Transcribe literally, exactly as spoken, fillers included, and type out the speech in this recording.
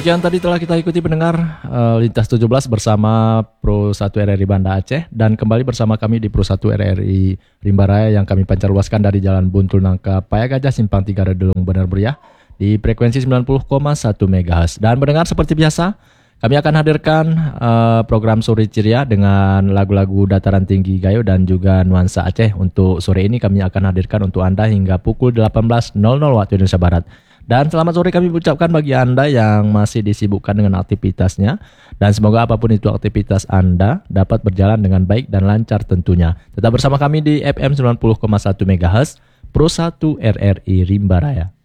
Demikian tadi telah kita ikuti pendengar uh, Lintas tujuh belas bersama Pro satu R R I Banda Aceh. Dan kembali bersama kami di Pro satu R R I Rimba Raya yang kami pancar luaskan dari Jalan Buntul Nangka Paya Gajah Simpang tiga Redulung Benar Meriah di frekuensi sembilan puluh koma satu megahertz. Dan pendengar, seperti biasa kami akan hadirkan uh, program Sore Ceria dengan lagu-lagu dataran tinggi Gayo dan juga nuansa Aceh. Untuk sore ini kami akan hadirkan untuk Anda hingga pukul delapan belas waktu Indonesia Barat. Dan selamat sore kami ucapkan bagi Anda yang masih disibukkan dengan aktivitasnya. Dan semoga apapun itu aktivitas Anda dapat berjalan dengan baik dan lancar tentunya. Tetap bersama kami di F M sembilan puluh koma satu megahertz Pro satu R R I Rimba Raya.